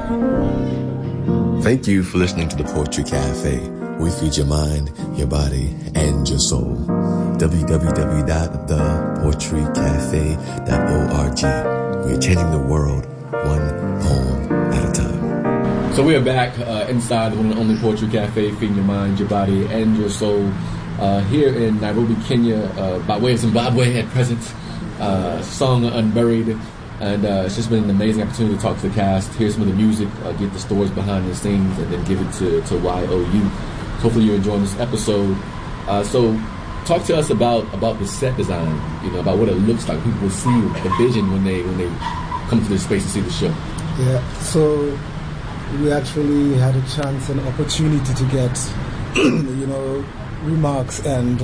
Thank you for listening to the Poetry Cafe. We feed your mind, your body, and your soul. www.thepoetrycafe.org. We are changing the world one poem at a time. So we are back inside the one and only Poetry Cafe, feeding your mind, your body, and your soul. Here in Nairobi, Kenya, by way of Zimbabwe at present. Song Unburied. And it's just been an amazing opportunity to talk to the cast, hear some of the music, get the stories behind the scenes, and then give it to YOU. So hopefully you're enjoying this episode. So talk to us about the set design, about what it looks like. People will see the vision when they come to this space to see the show. Yeah, so we actually had a chance and opportunity to get, remarks and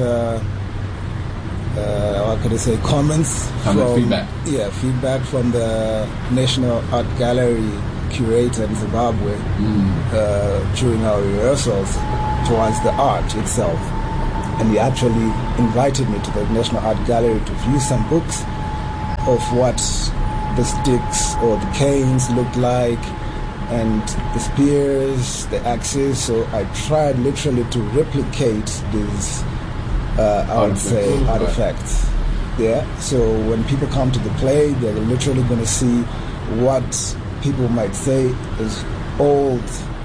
comments from feedback. Yeah, feedback from the National Art Gallery curator in Zimbabwe during our rehearsals towards the art itself. And he actually invited me to the National Art Gallery to view some books of what the sticks or the canes looked like, and the spears, the axes. So I tried literally to replicate these artifacts. Yeah. So when people come to the play, they're literally going to see what people might say is old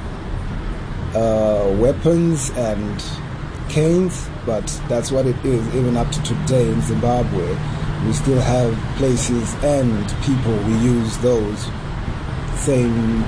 weapons and canes, but that's what it is. Even up to today in Zimbabwe, we still have places and people we use those same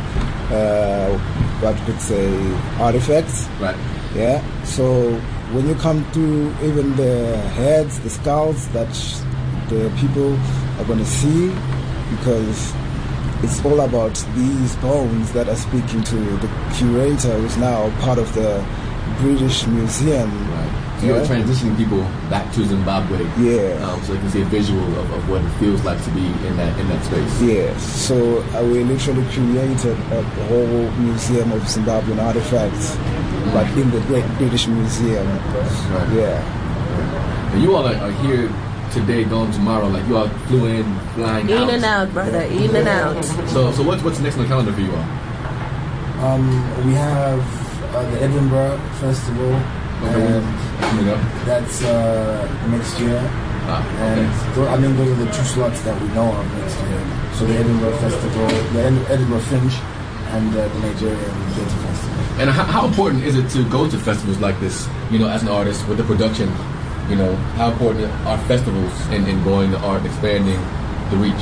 artifacts. Right. Yeah. So when you come to even the heads, the skulls that the people are going to see, because it's all about these bones that are speaking to the curator, who's now part of the British Museum. Right. So you're transitioning people back to Zimbabwe. Yeah. So they can see a visual of what it feels like to be in that space. Yes. So we literally created a whole museum of Zimbabwean artifacts, but in the Great British Museum. Right. Yeah. And you all are here today, gone tomorrow. Like you all flew in, flying out. In and out, brother. In and out. So what's next on the calendar for you all? We have the Edinburgh Festival. Okay. That's next year. Okay. And those are the two slots that we know of next year. So the Edinburgh Festival, the Edinburgh Fringe, and the Nigerian Theatre Festival. And how important is it to go to festivals like this, as an artist, with the production? How important are festivals in growing the art, expanding the reach?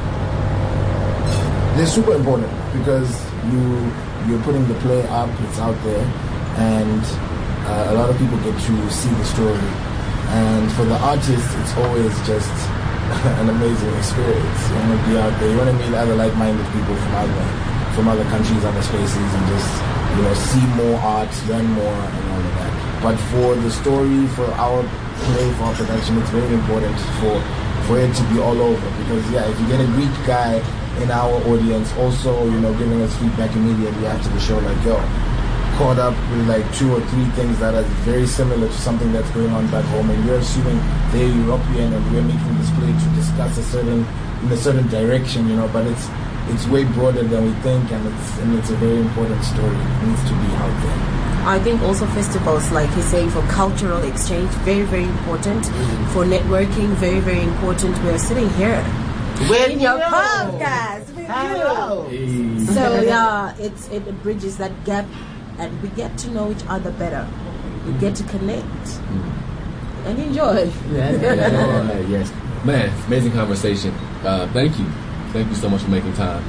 They're super important because you're putting the play up, it's out there, and a lot of people get to see the story. And for the artist, it's always just an amazing experience. You want to be out there, you want to meet other like-minded people from other countries, other spaces, and just see more art, learn more, and all of that. But for the story, for our play, for our production, it's very important for it to be all over. Because if you get a Greek guy in our audience, also giving us feedback immediately after the show, like caught up with like 2 or 3 things that are very similar to something that's going on back home, and we're assuming they're European and we're making this play to discuss in a certain direction, but it's way broader than we think, and it's a very important story. It needs to be out there. I think also festivals, like he's saying, for cultural exchange, very, very important. For networking, very, very important. We're sitting here in your podcast with you. So it bridges that gap, and we get to know each other better. We get to connect and enjoy. Yes. Man, amazing conversation. Thank you so much for making time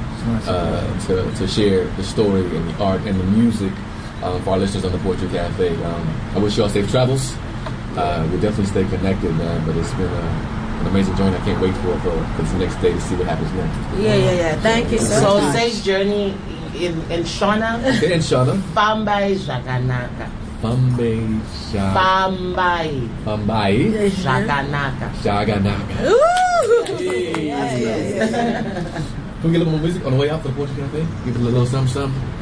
to share the story and the art and the music for our listeners on the Poetry Cafe. I wish you all safe travels. We'll definitely stay connected, man. But it's been an amazing journey. I can't wait for this next day to see what happens next. Yeah. Thank you so much. So safe journey in Shona. Okay, in Shona. Fambai Jaganaka. Fambai Jaganaka. Ooh! Can we get a little more music on the way out for the Poetry Cafe? Give it a little something.